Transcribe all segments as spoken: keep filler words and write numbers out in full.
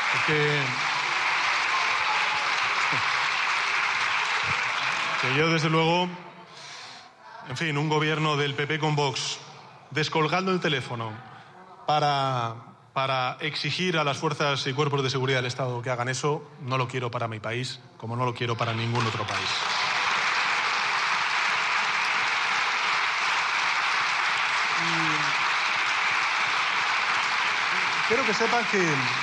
Que, que yo, desde luego, en fin, un gobierno del P P con Vox descolgando el teléfono para, para exigir a las fuerzas y cuerpos de seguridad del Estado que hagan eso, no lo quiero para mi país, como no lo quiero para ningún otro país. Y quiero que sepan que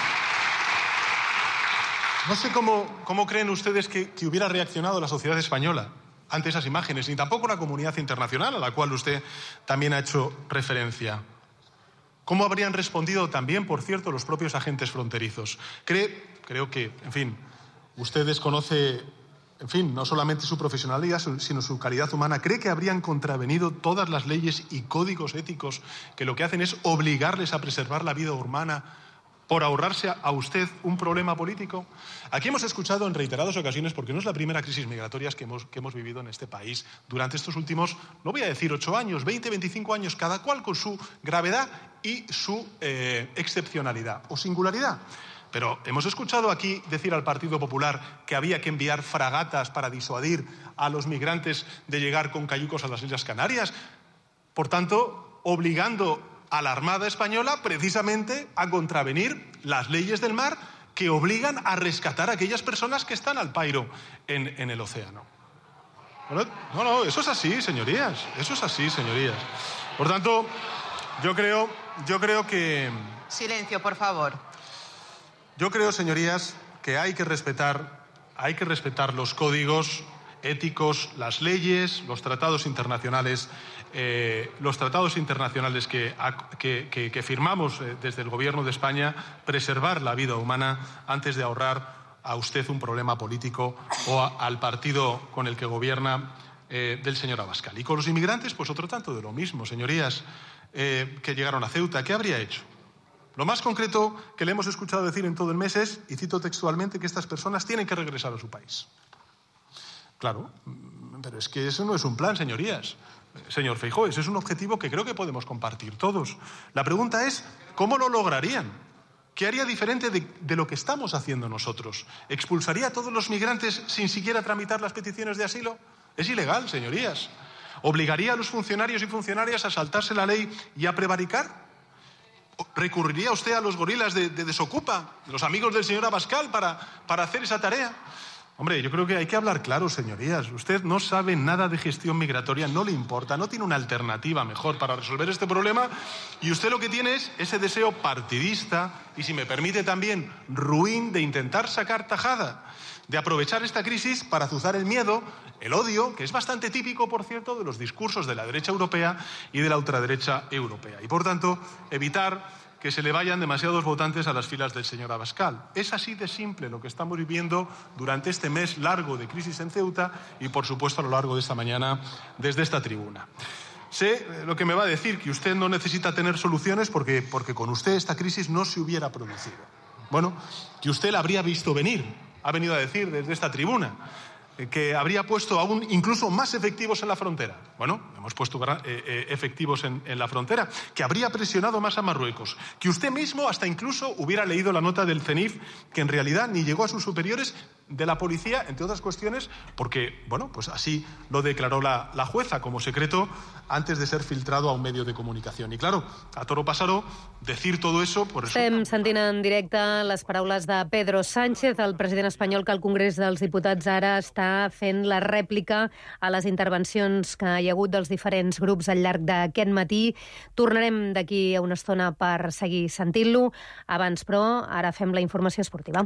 no sé cómo, cómo creen ustedes que, que hubiera reaccionado la sociedad española ante esas imágenes, ni tampoco la comunidad internacional, a la cual usted también ha hecho referencia. ¿Cómo habrían respondido también, por cierto, los propios agentes fronterizos? Cree, creo que, en fin, usted desconoce, en fin, no solamente su profesionalidad, sino su calidad humana. ¿Cree que habrían contravenido todas las leyes y códigos éticos que lo que hacen es obligarles a preservar la vida humana por ahorrarse a usted un problema político? Aquí hemos escuchado en reiteradas ocasiones, porque no es la primera crisis migratoria que hemos, que hemos vivido en este país durante estos últimos, no voy a decir ocho años, veinte, veinticinco años, cada cual con su gravedad y su eh, excepcionalidad o singularidad. Pero hemos escuchado aquí decir al Partido Popular que había que enviar fragatas para disuadir a los migrantes de llegar con cayucos a las Islas Canarias, por tanto, obligando a la Armada Española precisamente a contravenir las leyes del mar que obligan a rescatar a aquellas personas que están al pairo en, en el océano. Bueno, no, no, eso es así, señorías, eso es así, señorías. Por tanto, yo creo, yo creo que... Silencio, por favor. Yo creo, señorías, que hay que respetar, hay que respetar los códigos éticos, las leyes, los tratados internacionales, eh, los tratados internacionales que, que, que, que firmamos eh, desde el Gobierno de España, preservar la vida humana antes de ahorrar a usted un problema político o a, al partido con el que gobierna eh, del señor Abascal. Y con los inmigrantes, pues otro tanto de lo mismo, señorías, eh, que llegaron a Ceuta. ¿Qué habría hecho? Lo más concreto que le hemos escuchado decir en todo el mes es, y cito textualmente, que estas personas tienen que regresar a su país. Claro, pero es que eso no es un plan, señorías. Señor Feijóo, ese es un objetivo que creo que podemos compartir todos. La pregunta es, ¿cómo lo lograrían? ¿Qué haría diferente de, de lo que estamos haciendo nosotros? ¿Expulsaría a todos los migrantes sin siquiera tramitar las peticiones de asilo? Es ilegal, señorías. ¿Obligaría a los funcionarios y funcionarias a saltarse la ley y a prevaricar? ¿Recurriría usted a los gorilas de, de Desocupa, los amigos del señor Abascal, para, para hacer esa tarea? Hombre, yo creo que hay que hablar claro, señorías. Usted no sabe nada de gestión migratoria, no le importa, no tiene una alternativa mejor para resolver este problema y usted lo que tiene es ese deseo partidista y, si me permite también, ruin de intentar sacar tajada, de aprovechar esta crisis para azuzar el miedo, el odio, que es bastante típico, por cierto, de los discursos de la derecha europea y de la ultraderecha europea. Y, por tanto, evitar que se le vayan demasiados votantes a las filas del señor Abascal. Es así de simple lo que estamos viviendo durante este mes largo de crisis en Ceuta y, por supuesto, a lo largo de esta mañana desde esta tribuna. Sé lo que me va a decir, que usted no necesita tener soluciones porque, porque con usted esta crisis no se hubiera producido. Bueno, que usted la habría visto venir, ha venido a decir desde esta tribuna, que habría puesto aún incluso más efectivos en la frontera. Bueno, hemos puesto eh, eh, efectivos en, en la frontera, que habría presionado más a Marruecos, que usted mismo hasta incluso hubiera leído la nota del CENIF, que en realidad ni llegó a sus superiores, de la policía, entre otras cuestiones, porque, bueno, pues así lo declaró la, la jueza como secreto antes de ser filtrado a un medio de comunicación. I, claro, a toro passaró, decir todo eso... Por eso... Estem sentint en directe les paraules de Pedro Sánchez, el president espanyol, que al Congrés dels Diputats ara està fent la rèplica a les intervencions que hi ha hagut dels diferents grups al llarg d'aquest matí. Tornarem d'aquí a una estona per seguir sentint-lo. Abans, però, ara fem la informació esportiva.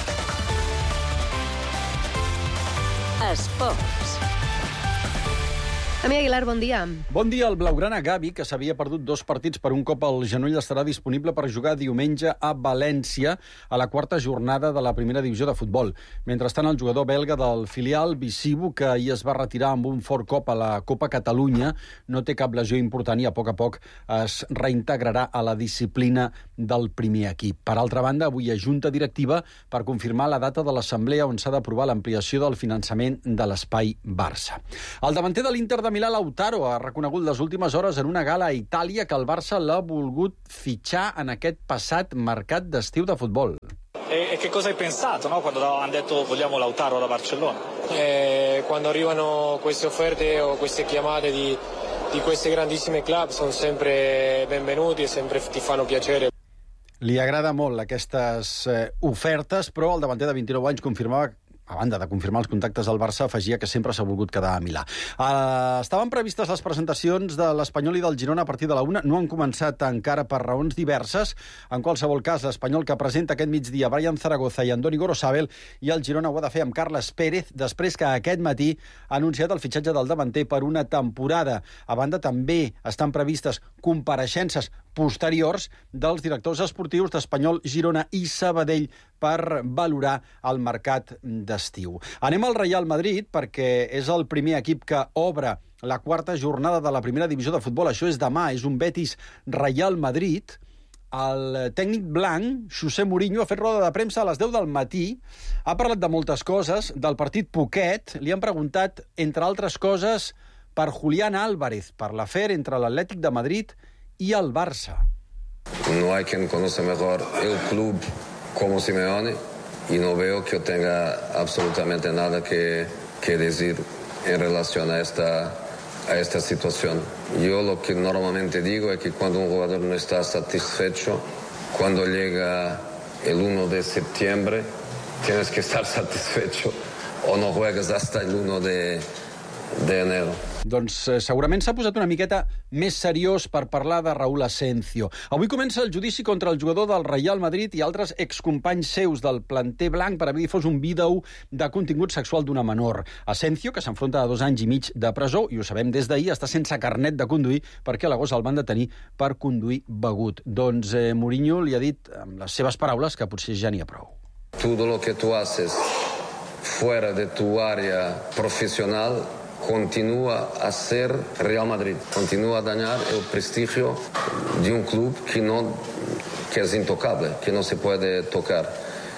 Esports. Amic Aguilar, bon dia. Bon dia. El blaugrana Gavi, que s'havia perdut dos partits per un cop al genoll, estarà disponible per jugar diumenge a València a la quarta jornada de la primera divisió de futbol. Mentrestant, el jugador belga del filial, Bissibu, que ahir es va retirar amb un fort cop a la Copa Catalunya, no té cap lesió important i a poc a poc es reintegrarà a la disciplina del primer equip. Per altra banda, avui hi ha junta directiva per confirmar la data de l'assemblea on s'ha d'aprovar l'ampliació del finançament de l'espai Barça. El davanter de l'Inter de Milà, Lautaro, ha reconegut les últimes hores en una gala a Itàlia que el Barça l'ha volgut fitxar en aquest passat mercat d'estiu de futbol. E, e che cosa hai pensato, no? Quando hanno detto vogliamo Lautaro da Barcellona? Eh, quando arrivano queste offerte o queste chiamate di, di questi grandissimi club sono sempre benvenuti e sempre ti fanno piacere. Li agrada molt aquestes eh, ofertes, però el davanter de vint-i-nou anys confirmava, a banda de confirmar els contactes del Barça, afegia que sempre s'ha volgut quedar a Milà. Uh, estaven previstes les presentacions de l'Espanyol i del Girona a partir de la una. No han començat encara per raons diverses. En qualsevol cas, l'Espanyol que presenta aquest migdia Brian Zaragoza i Andoni Gorosabel, i el Girona ho ha de fer amb Carles Pérez, després que aquest matí ha anunciat el fitxatge del davanter per una temporada. A banda, també estan previstes compareixences posteriors dels directors esportius d'Espanyol, Girona i Sabadell per valorar el mercat d'estiu. Anem al Real Madrid, perquè és el primer equip que obre la quarta jornada de la primera divisió de futbol. Això és demà, és un Betis Real Madrid. El tècnic blanc, José Mourinho, ha fet roda de premsa a les deu del matí, ha parlat de moltes coses, del partit Poquet, li han preguntat, entre altres coses, per Julián Álvarez, per l'afer entre l'Atlètic de Madrid y al Barça. No hay quien conoce mejor el club como Simeone y no veo que yo tenga absolutamente nada que, que decir en relación a esta, a esta situación. Yo lo que normalmente digo es que cuando un jugador no está satisfecho, cuando llega el uno de septiembre, tienes que estar satisfecho o no juegas hasta el uno de enero. Doncs eh, segurament s'ha posat una miqueta més seriós per parlar de Raúl Asensio. Avui comença el judici contra el jugador del Real Madrid i altres excompanys seus del planter blanc per haver difós un vídeo de contingut sexual d'una menor. Asensio, que s'enfronta a dos anys i mig de presó, i ho sabem des d'ahir, està sense carnet de conduir perquè a l'agost el van detenir per conduir begut. Doncs eh, Mourinho li ha dit, amb les seves paraules, que potser ja n'hi ha prou. Todo lo que tú haces fuera de tu área profesional continúa a ser Real Madrid, continúa a dañar el prestigio de un club que, no, que es intocable, que no se puede tocar.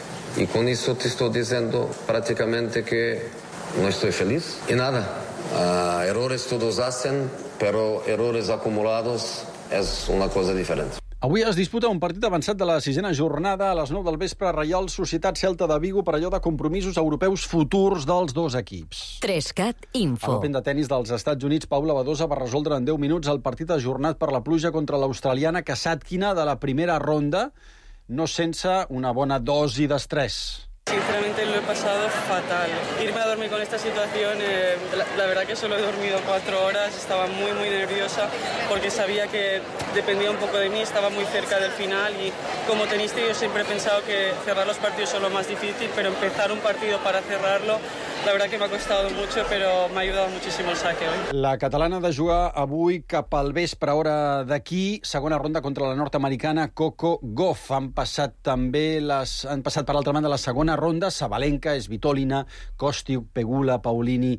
Y con eso te estoy diciendo prácticamente que no estoy feliz. Y nada, uh, errores todos hacen, pero errores acumulados es una cosa diferente. Avui es disputa un partit avançat de la sisena jornada a les nou del vespre, Reial Societat Celta de Vigo, per allò de compromisos europeus futurs dels dos equips. Trescat Info. L'Open de tenis dels Estats Units, Paula Badosa, va resoldre en deu minuts el partit ajornat per la pluja contra l'australiana Kasatkina de la primera ronda, no sense una bona dosi d'estrès. Sinceramente lo he pasado fatal. Irme a dormir con esta situación, eh, la, la verdad que solo he dormido cuatro horas, estaba muy muy nerviosa porque sabía que dependía un poco de mí, estaba muy cerca del final y como tenista yo siempre he pensado que cerrar los partidos es lo más difícil, pero empezar un partido para cerrarlo, la verdad que me ha costado mucho, pero me ha ayudado muchísimo el saque hoy. La catalana ha de jugar avui cap al vespre, hora d'aquí, segona ronda contra la nord-americana Coco Gauff. Han passat també les, han passat per altra banda la segona ronda Sabalenka, Svitolina, Kostiuk, Pegula, Paulini,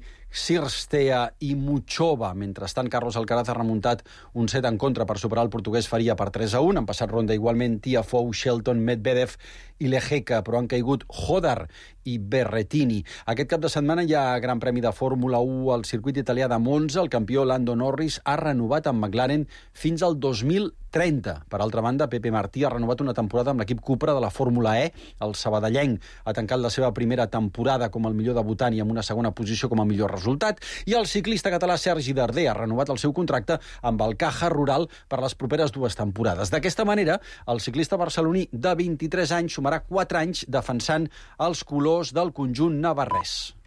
Cirstea i Muchova. Mentrestant, Carlos Alcaraz ha remuntat un set en contra per superar el portuguès Faria per tres a un. Han passat ronda igualment Tiafoe, Shelton, Medvedev i Lehecka, però han caigut Hodar i Berrettini. Aquest cap de setmana hi ha Gran Premi de Fórmula u al circuit italià de Monza. El campió Lando Norris ha renovat amb McLaren fins al dos mil trenta. Per altra banda, Pepe Martí ha renovat una temporada amb l'equip Cupra de la Fórmula E. El sabadellenc ha tancat la seva primera temporada com el millor debutant i amb una segona posició com a millor resultat. I el ciclista català Sergi Darder ha renovat el seu contracte amb el Caja Rural per les properes dues temporades. D'aquesta manera, el ciclista barceloní de vint-i-tres anys sumarà quatre anys defensant els colors del conjunt navarrès.